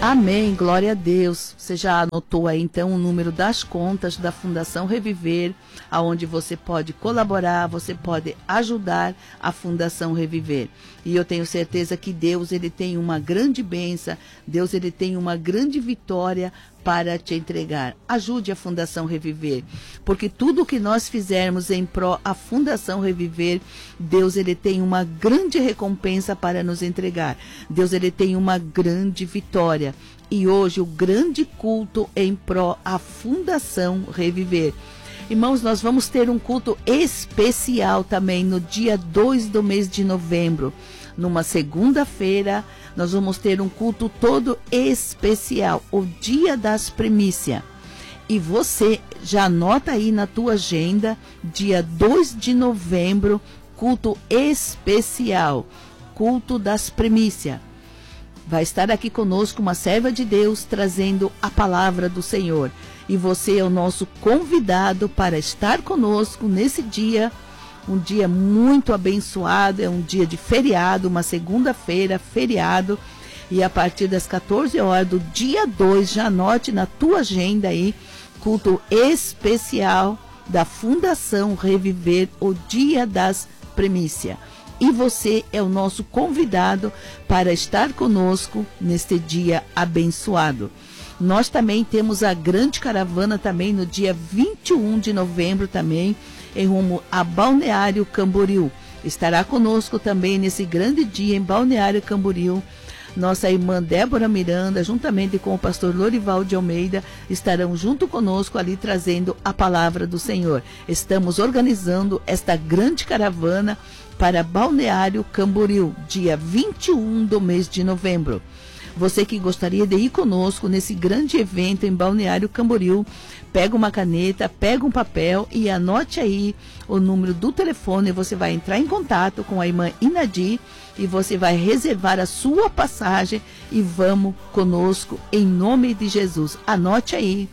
Amém, glória a Deus. Você já anotou aí então o número das contas da Fundação Reviver, aonde você pode colaborar, você pode ajudar a Fundação Reviver. E eu tenho certeza que Deus, ele tem uma grande bênção, Deus, ele tem uma grande vitória para te entregar. Ajude a Fundação Reviver, porque tudo que nós fizermos em pró a Fundação Reviver, Deus, ele tem uma grande recompensa para nos entregar. Deus, ele tem uma grande vitória. E hoje o grande culto em pró a Fundação Reviver. Irmãos, nós vamos ter um culto especial também no dia 2 do mês de novembro. Numa segunda-feira, nós vamos ter um culto todo especial, o Dia das Primícias. E você já anota aí na tua agenda, dia 2 de novembro, culto especial, culto das primícias. Vai estar aqui conosco uma serva de Deus trazendo a palavra do Senhor. E você é o nosso convidado para estar conosco nesse dia. Um dia muito abençoado, é um dia de feriado, uma segunda-feira, feriado. E a partir das 14 horas do dia 2, já anote na tua agenda aí, culto especial da Fundação Reviver, o Dia das Primícias. E você é o nosso convidado para estar conosco neste dia abençoado. Nós também temos a grande caravana também no dia 21 de novembro também, em rumo a Balneário Camboriú. Estará conosco também nesse grande dia em Balneário Camboriú. Nossa irmã Débora Miranda, juntamente com o pastor Lorival de Almeida, estarão junto conosco ali trazendo a palavra do Senhor. Estamos organizando esta grande caravana para Balneário Camboriú, dia 21 do mês de novembro. Você que gostaria de ir conosco nesse grande evento em Balneário Camboriú, pega uma caneta, pega um papel e anote aí o número do telefone. Você vai entrar em contato com a irmã Inadi e você vai reservar a sua passagem e vamos conosco em nome de Jesus. Anote aí,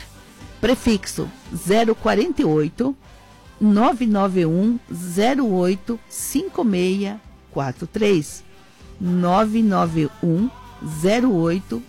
prefixo 048 991 08 5643 991 08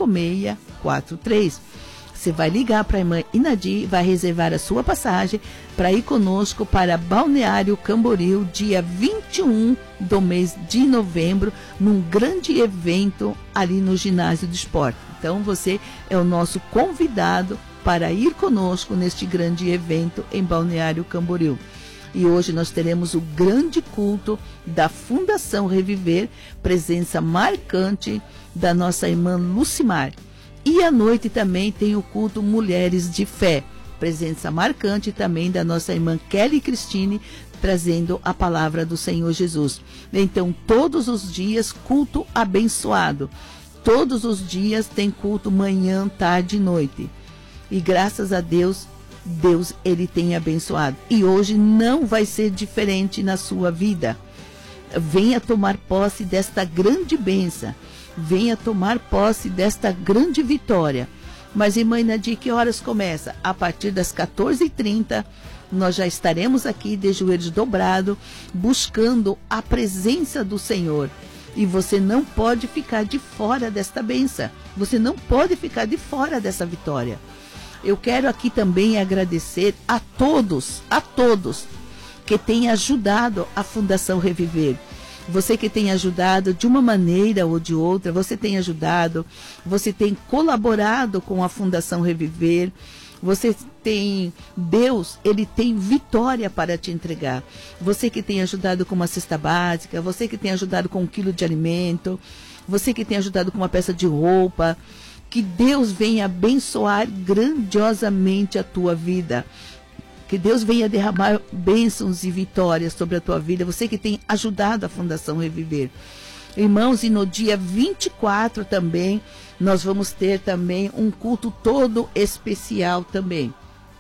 5643. Você vai ligar para a irmã Inadi, vai reservar a sua passagem para ir conosco para Balneário Camboriú, dia 21 do mês de novembro, num grande evento ali no ginásio do esporte. Então você é o nosso convidado para ir conosco neste grande evento em Balneário Camboriú. E hoje nós teremos o grande culto da Fundação Reviver, presença marcante da nossa irmã Lucimar. E à noite também tem o culto Mulheres de Fé, presença marcante também da nossa irmã Kelly Cristine, trazendo a palavra do Senhor Jesus. Então, todos os dias, culto abençoado. Todos os dias tem culto manhã, tarde e noite. E graças a Deus, Deus, ele tem abençoado. E hoje não vai ser diferente na sua vida. Venha tomar posse desta grande bênção. Venha tomar posse desta grande vitória. Mas, irmã Inadi, que horas começa? A partir das 14h30, nós já estaremos aqui de joelhos dobrados, buscando a presença do Senhor. E você não pode ficar de fora desta bênção. Você não pode ficar de fora dessa vitória. Eu quero aqui também agradecer a todos que têm ajudado a Fundação Reviver. Você que tem ajudado de uma maneira ou de outra, você tem ajudado, você tem colaborado com a Fundação Reviver, você tem, Deus, ele tem vitória para te entregar. Você que tem ajudado com uma cesta básica, você que tem ajudado com 1 quilo de alimento, você que tem ajudado com uma peça de roupa, que Deus venha abençoar grandiosamente a tua vida. Que Deus venha derramar bênçãos e vitórias sobre a tua vida. Você que tem ajudado a Fundação Reviver. Irmãos, e no dia 24 também, nós vamos ter também um culto todo especial também.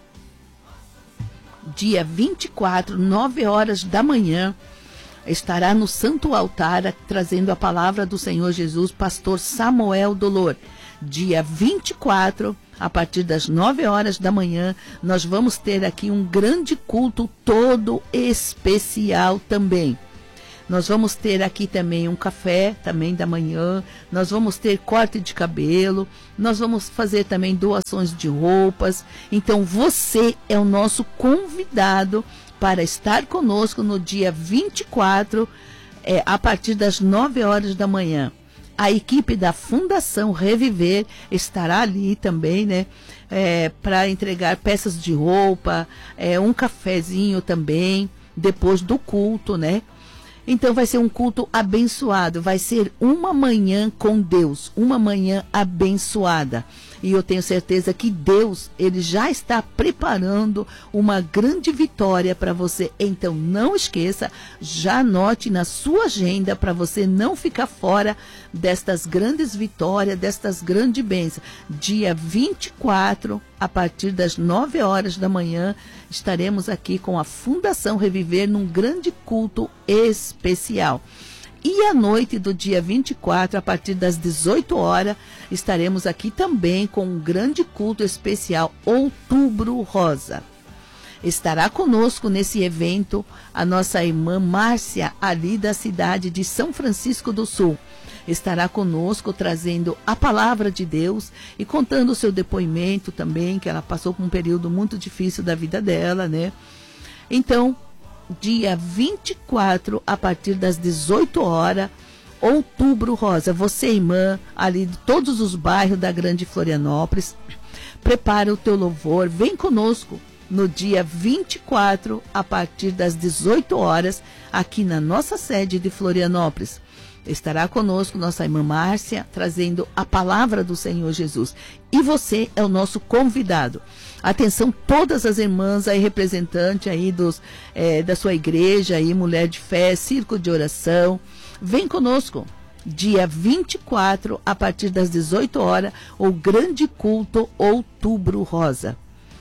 Dia 24, 9 horas da manhã, estará no Santo Altar, trazendo a palavra do Senhor Jesus, pastor Samuel Dolor. Dia 24, a partir das 9 horas da manhã, nós vamos ter aqui um grande culto todo especial também. Nós vamos ter aqui também um café também da manhã, nós vamos ter corte de cabelo, nós vamos fazer também doações de roupas. Então você é o nosso convidado para estar conosco no dia 24, a partir das 9 horas da manhã. A equipe da Fundação Reviver estará ali também, né? Para entregar peças de roupa, um cafezinho também, depois do culto, né? Então vai ser um culto abençoado, vai ser uma manhã com Deus, uma manhã abençoada. E eu tenho certeza que Deus, Ele já está preparando uma grande vitória para você. Então não esqueça, já anote na sua agenda para você não ficar fora destas grandes vitórias, destas grandes bênçãos. Dia 24, a partir das 9 horas da manhã, estaremos aqui com a Fundação Reviver num grande culto especial. E à noite do dia 24, a partir das 18 horas, estaremos aqui também com um grande culto especial, Outubro Rosa. Estará conosco nesse evento a nossa irmã Márcia, ali da cidade de São Francisco do Sul. Estará conosco trazendo a palavra de Deus e contando o seu depoimento também, que ela passou por um período muito difícil da vida dela, né? Então, dia 24, a partir das 18 horas, Outubro Rosa. Você, irmã, ali de todos os bairros da Grande Florianópolis, prepara o teu louvor, vem conosco no dia 24, a partir das 18 horas, aqui na nossa sede de Florianópolis. Estará conosco nossa irmã Márcia, trazendo a palavra do Senhor Jesus. E você é o nosso convidado. Atenção, todas as irmãs aí, representante aí da sua igreja, aí, Mulher de Fé, Círculo de Oração. Vem conosco, dia 24, a partir das 18 horas, o grande culto Outubro Rosa.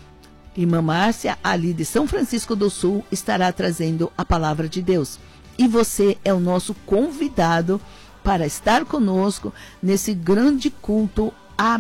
Irmã Márcia, ali de São Francisco do Sul, estará trazendo a palavra de Deus. E você é o nosso convidado para estar conosco nesse grande culto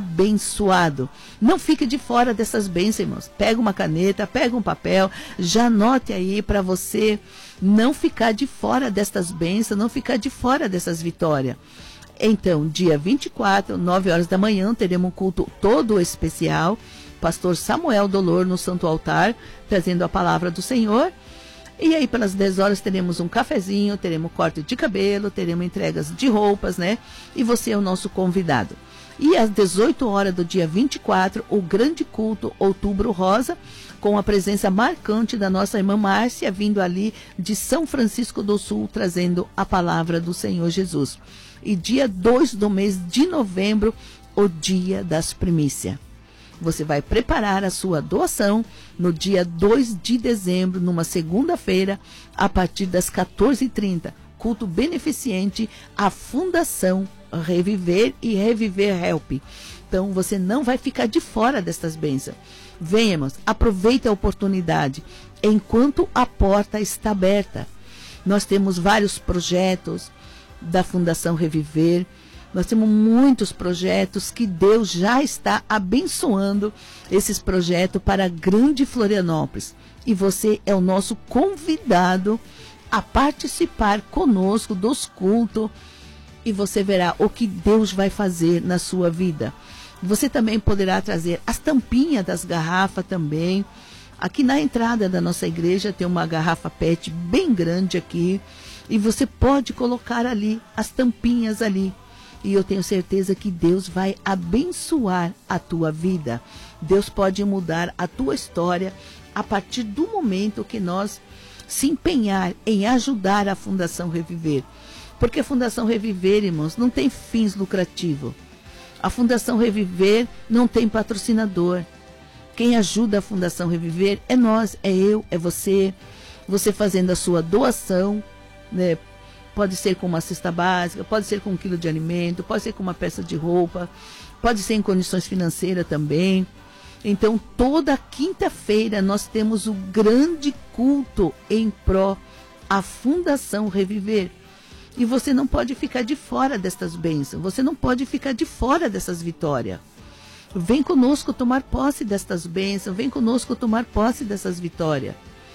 abençoado. Não fique de fora dessas bênçãos, irmãos. Pega uma caneta, pega um papel, já anote aí para você não ficar de fora destas bênçãos, não ficar de fora dessas vitórias. Então, dia 24, 9 horas da manhã, teremos um culto todo especial. Pastor Samuel Dolor no Santo Altar, trazendo a palavra do Senhor. E aí, pelas 10 horas, teremos um cafezinho, teremos corte de cabelo, teremos entregas de roupas, né? E você é o nosso convidado. E às 18 horas do dia 24, o grande culto Outubro Rosa, com a presença marcante da nossa irmã Márcia, vindo ali de São Francisco do Sul, trazendo a palavra do Senhor Jesus. E dia 2 do mês de novembro, o dia das primícias. Você vai preparar a sua doação no dia 2 de dezembro, numa segunda-feira, a partir das 14h30. Culto beneficente à Fundação Reviver e Reviver Help. Então, você não vai ficar de fora destas bênçãos. Venha, irmãos, aproveite a oportunidade, enquanto a porta está aberta. Nós temos vários projetos da Fundação Reviver. Nós temos muitos projetos que Deus já está abençoando esses projetos para a Grande Florianópolis. E você é o nosso convidado a participar conosco dos cultos. E você verá o que Deus vai fazer na sua vida. Você também poderá trazer as tampinhas das garrafas também. Aqui na entrada da nossa igreja tem uma garrafa PET bem grande aqui. E você pode colocar ali as tampinhas ali. E eu tenho certeza que Deus vai abençoar a tua vida. Deus pode mudar a tua história a partir do momento que nós se empenhar em ajudar a Fundação Reviver. Porque a Fundação Reviver, irmãos, não tem fins lucrativos. A Fundação Reviver não tem patrocinador. Quem ajuda a Fundação Reviver é nós, é eu, é você. Você fazendo a sua doação, né? Pode ser com uma cesta básica, pode ser com 1 quilo de alimento, pode ser com uma peça de roupa, pode ser em condições financeiras também. Então, toda quinta-feira nós temos o grande culto em pró à Fundação Reviver. E você não pode ficar de fora destas bênçãos, você não pode ficar de fora dessas vitórias. Vem conosco tomar posse destas bênçãos, vem conosco tomar posse dessas vitórias.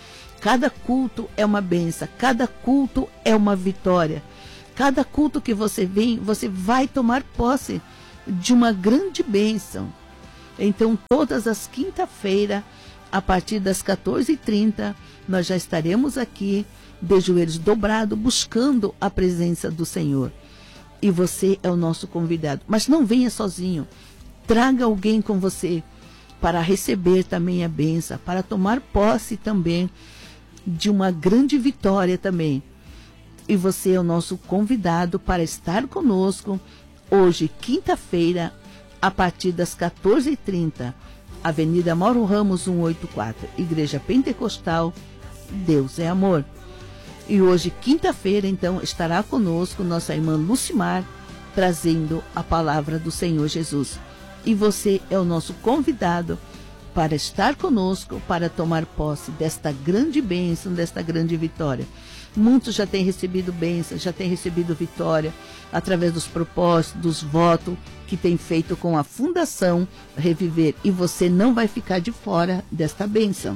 Cada culto é uma bênção, cada culto é uma vitória. Cada culto que você vem, você vai tomar posse de uma grande bênção. Então, todas as quinta-feiras, a partir das 14h30, nós já estaremos aqui, de joelhos dobrados, buscando a presença do Senhor. E você é o nosso convidado. Mas não venha sozinho. Traga alguém com você para receber também a bênção, para tomar posse também de uma grande vitória também. E você é o nosso convidado para estar conosco hoje, quinta-feira, a partir das 14h30, Avenida Mauro Ramos 184, Igreja Pentecostal, Deus é Amor. E hoje, quinta-feira, então, estará conosco nossa irmã Lucimar, trazendo a palavra do Senhor Jesus. E você é o nosso convidado para estar conosco, para tomar posse desta grande bênção, desta grande vitória. Muitos já têm recebido bênção, já têm recebido vitória, através dos propósitos, dos votos que tem feito com a Fundação Reviver. E você não vai ficar de fora desta bênção.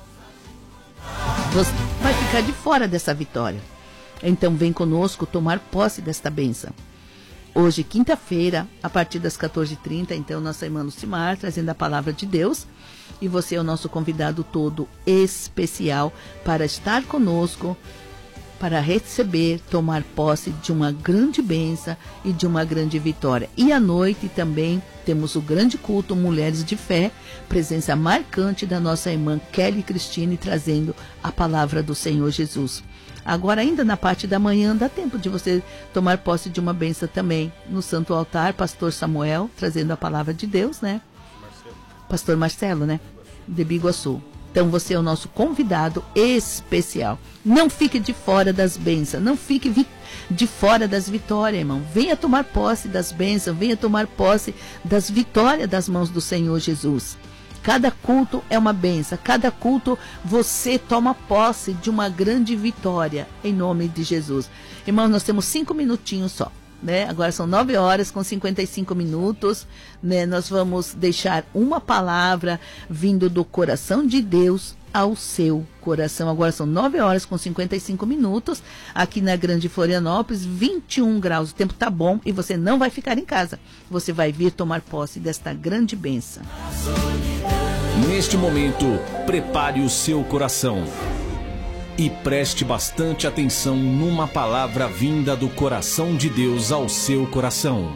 Você vai ficar de fora dessa vitória. Então vem conosco tomar posse desta bênção. Hoje, quinta-feira, a partir das 14h30, então, nossa irmã Lucimar, trazendo a palavra de Deus. E você é o nosso convidado todo especial para estar conosco, para receber, tomar posse de uma grande bênção e de uma grande vitória. E à noite também temos o grande culto Mulheres de Fé, presença marcante da nossa irmã Kelly Cristine, trazendo a palavra do Senhor Jesus. Agora, ainda na parte da manhã, dá tempo de você tomar posse de uma bênção também. No Santo Altar, Pastor Samuel, trazendo a palavra de Deus, né? Pastor Marcelo, né? De Biguaçu. Então, você é o nosso convidado especial. Não fique de fora das bênçãos, não fique de fora das vitórias, irmão. Venha tomar posse das bênçãos, venha tomar posse das vitórias das mãos do Senhor Jesus. Cada culto é uma bênção, cada culto você toma posse de uma grande vitória, em nome de Jesus. Irmãos, nós temos 5 minutinhos só, né? Agora são 9h55, né? Nós vamos deixar uma palavra vindo do coração de Deus ao seu coração. Agora são 9h55, aqui na Grande Florianópolis, 21 graus. O tempo tá bom e você não vai ficar em casa. Você vai vir tomar posse desta grande bênção. Neste momento, prepare o seu coração e preste bastante atenção numa palavra vinda do coração de Deus ao seu coração.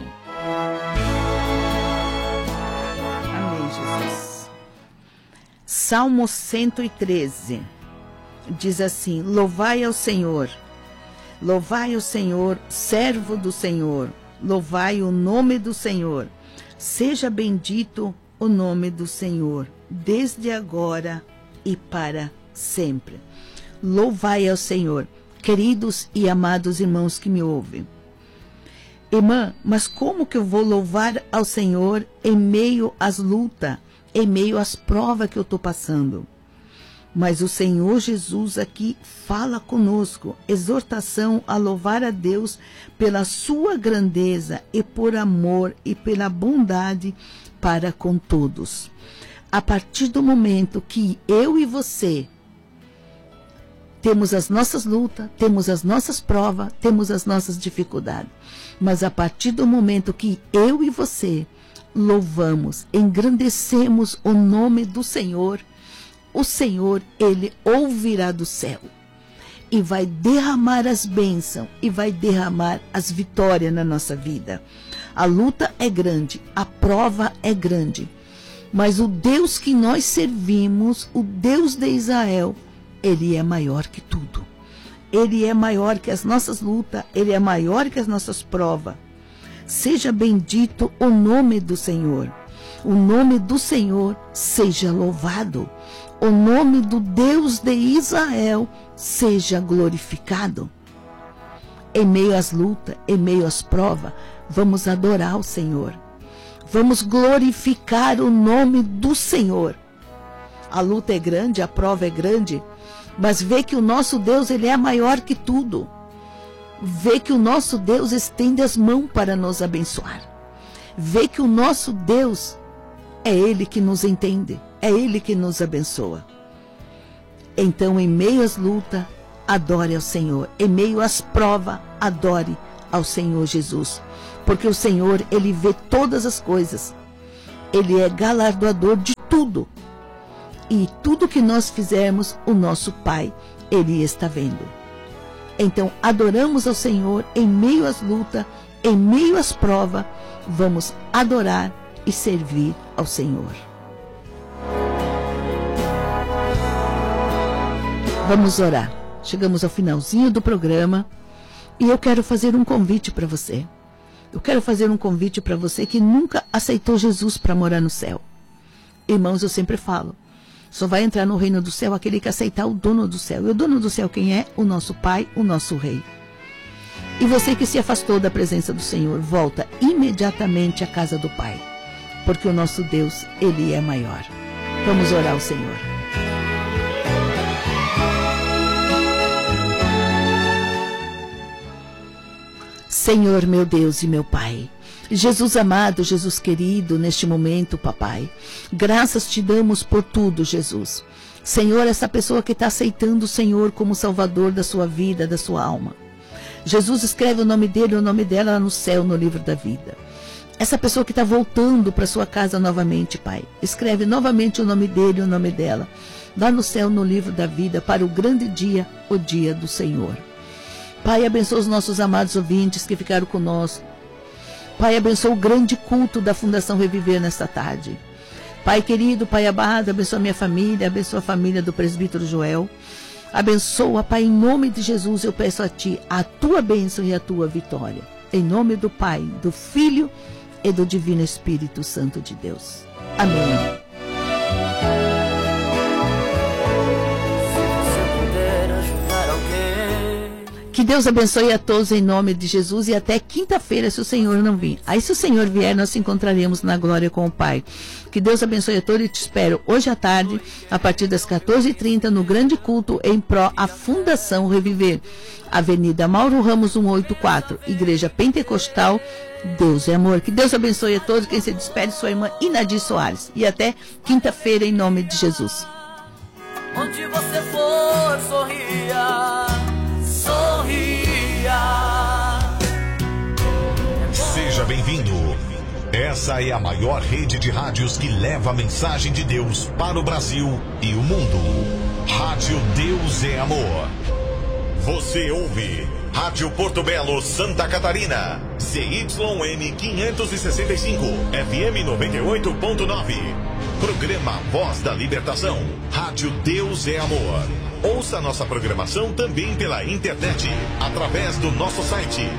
Amém, Jesus. Salmo 113 diz assim: louvai ao Senhor, servo do Senhor, louvai o nome do Senhor, seja bendito o nome do Senhor, desde agora e para sempre. Louvai ao Senhor, queridos e amados irmãos que me ouvem. Irmã, mas como que eu vou louvar ao Senhor em meio às lutas, em meio às provas que eu estou passando? Mas o Senhor Jesus aqui fala conosco, exortação a louvar a Deus pela sua grandeza e por amor e pela bondade para com todos. A partir do momento que eu e você temos as nossas lutas, temos as nossas provas, temos as nossas dificuldades. Mas a partir do momento que eu e você louvamos, engrandecemos o nome do Senhor, o Senhor, Ele ouvirá do céu e vai derramar as bênçãos e vai derramar as vitórias na nossa vida. A luta é grande, a prova é grande, mas o Deus que nós servimos, o Deus de Israel, Ele é maior que tudo. Ele é maior que as nossas lutas, Ele é maior que as nossas provas. Seja bendito o nome do Senhor. O nome do Senhor seja louvado. O nome do Deus de Israel seja glorificado. Em meio às lutas, em meio às provas, vamos adorar o Senhor. Vamos glorificar o nome do Senhor. A luta é grande, a prova é grande, mas vê que o nosso Deus, Ele é maior que tudo. Vê que o nosso Deus estende as mãos para nos abençoar. Vê que o nosso Deus é Ele que nos entende, é Ele que nos abençoa. Então, em meio às lutas, adore ao Senhor. Em meio às provas, adore ao Senhor Jesus. Porque o Senhor, Ele vê todas as coisas. Ele é galardoador de tudo. E tudo que nós fizermos, o nosso Pai, Ele está vendo. Então, adoramos ao Senhor em meio às lutas, em meio às provas, vamos adorar e servir ao Senhor. Vamos orar. Chegamos ao finalzinho do programa e eu quero fazer um convite para você. Eu quero fazer um convite para você que nunca aceitou Jesus para morar no céu. Irmãos, eu sempre falo, só vai entrar no reino do céu aquele que aceitar o dono do céu. E o dono do céu quem é? O nosso Pai, o nosso Rei. E você que se afastou da presença do Senhor, volta imediatamente à casa do Pai. Porque o nosso Deus, Ele é maior. Vamos orar ao Senhor. Senhor, meu Deus e meu Pai, Jesus amado, Jesus querido, neste momento, papai, graças te damos por tudo, Jesus. Senhor, essa pessoa que está aceitando o Senhor como Salvador da sua vida, da sua alma. Jesus, escreve o nome dele e o nome dela lá no céu, no livro da vida. Essa pessoa que está voltando para sua casa novamente, Pai, escreve novamente o nome dele e o nome dela, lá no céu, no livro da vida, para o grande dia, o dia do Senhor. Pai, abençoa os nossos amados ouvintes que ficaram conosco. Pai, abençoa o grande culto da Fundação Reviver nesta tarde. Pai querido, Pai amado, abençoa a minha família, abençoa a família do presbítero Joel. Abençoa, Pai, em nome de Jesus, eu peço a Ti a Tua bênção e a Tua vitória. Em nome do Pai, do Filho e do Divino Espírito Santo de Deus. Amém. Que Deus abençoe a todos em nome de Jesus e até quinta-feira, se o Senhor não vir. Aí, se o Senhor vier, nós nos encontraremos na glória com o Pai. Que Deus abençoe a todos e te espero hoje à tarde, a partir das 14h30, no grande culto em pró a Fundação Reviver. Avenida Mauro Ramos 184, Igreja Pentecostal, Deus é Amor. Que Deus abençoe a todos. Quem se despede, sua irmã Inadir Soares. E até quinta-feira, em nome de Jesus. Onde você for, sorria. Seja bem-vindo. Essa é a maior rede de rádios que leva a mensagem de Deus para o Brasil e o mundo. Rádio Deus é Amor. Você ouve Rádio Porto Belo, Santa Catarina. CYM 565, FM 98.9. Programa Voz da Libertação. Rádio Deus é Amor. Ouça nossa programação também pela internet, através do nosso site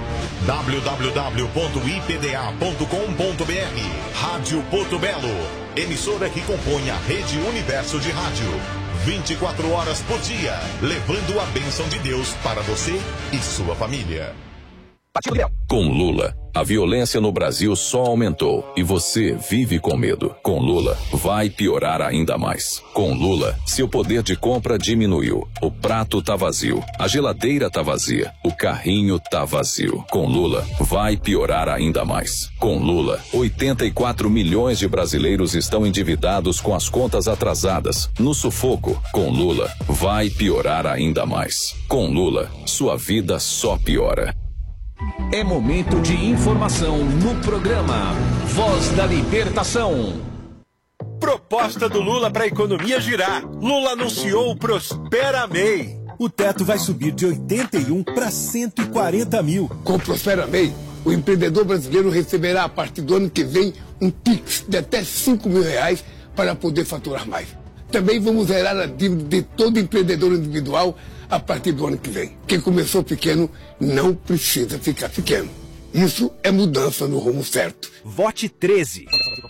www.ipda.com.br. Rádio Porto Belo, emissora que compõe a Rede Universo de Rádio. 24 horas por dia, levando a bênção de Deus para você e sua família. Com Lula, a violência no Brasil só aumentou e você vive com medo. Com Lula, vai piorar ainda mais. Com Lula, seu poder de compra diminuiu. O prato tá vazio, a geladeira tá vazia, o carrinho tá vazio. Com Lula, vai piorar ainda mais. Com Lula, 84 milhões de brasileiros estão endividados com as contas atrasadas, no sufoco. Com Lula, vai piorar ainda mais. Com Lula, sua vida só piora. É momento de informação no programa Voz da Libertação. Proposta do Lula para a economia girar. Lula anunciou o Prospera MEI. O teto vai subir de 81 para 140 mil. Com o Prospera MEI, o empreendedor brasileiro receberá a partir do ano que vem um Pix de até R$5 mil para poder faturar mais. Também vamos zerar a dívida de todo empreendedor individual a partir do ano que vem. Quem começou pequeno não precisa ficar pequeno. Isso é mudança no rumo certo. Vote 13.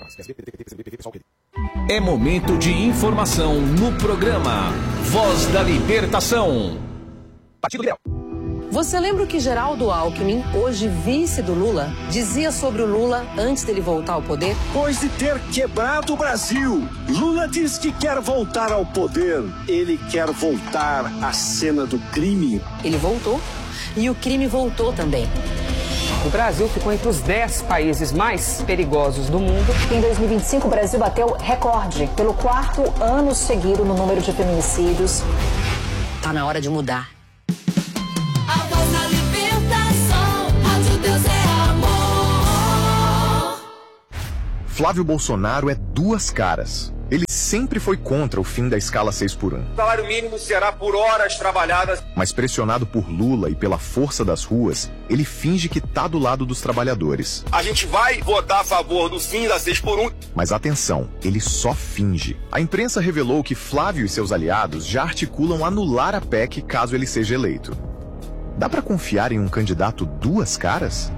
É momento de informação no programa Voz da Libertação. Partido Liberal. Você lembra o que Geraldo Alckmin, hoje vice do Lula, dizia sobre o Lula antes dele voltar ao poder? Depois de ter quebrado o Brasil, Lula diz que quer voltar ao poder. Ele quer voltar à cena do crime. Ele voltou e o crime voltou também. O Brasil ficou entre os 10 países mais perigosos do mundo. Em 2025, o Brasil bateu recorde pelo 4º ano seguido no número de feminicídios. Tá na hora de mudar. A voz da libertação, Rádio Deus é amor. Flávio Bolsonaro é duas caras. Ele sempre foi contra o fim da escala 6x1. O salário mínimo será por horas trabalhadas. Mas pressionado por Lula e pela força das ruas, ele finge que tá do lado dos trabalhadores. A gente vai votar a favor do fim da 6x1. Mas atenção, ele só finge. A imprensa revelou que Flávio e seus aliados já articulam anular a PEC caso ele seja eleito. Dá pra confiar em um candidato duas caras?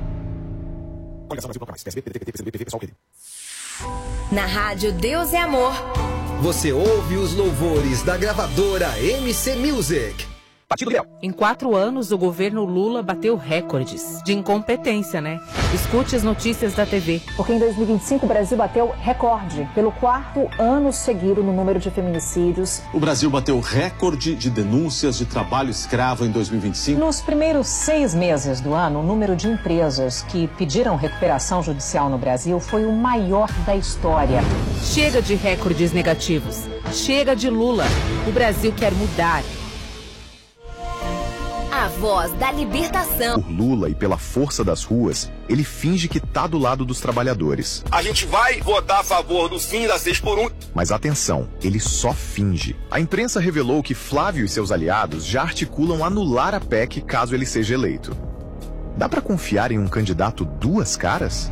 Na rádio Deus é Amor. Você ouve os louvores da gravadora MC Music. Em 4 anos, o governo Lula bateu recordes de incompetência, né? Escute as notícias da TV. Porque em 2025 o Brasil bateu recorde pelo 4º ano seguido no número de feminicídios. O Brasil bateu recorde de denúncias de trabalho escravo em 2025. Nos primeiros 6 meses do ano, o número de empresas que pediram recuperação judicial no Brasil foi o maior da história. Chega de recordes negativos. Chega de Lula. O Brasil quer mudar. A voz da libertação. Por Lula e pela força das ruas, ele finge que tá do lado dos trabalhadores. A gente vai votar a favor do fim da 6x1. Mas atenção, ele só finge. A imprensa revelou que Flávio e seus aliados já articulam anular a PEC caso ele seja eleito. Dá pra confiar em um candidato duas caras?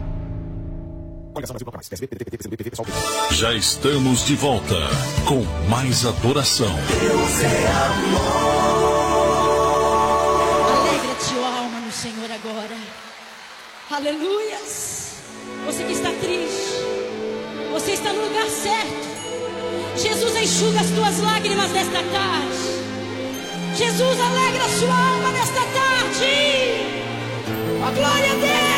Já estamos de volta com mais adoração. Deus é amor. Alegra-te, ó alma, no Senhor agora. Aleluias. Você que está triste, você está no lugar certo. Jesus enxuga as tuas lágrimas nesta tarde. Jesus alegra a sua alma nesta tarde. Oh, glória a Deus.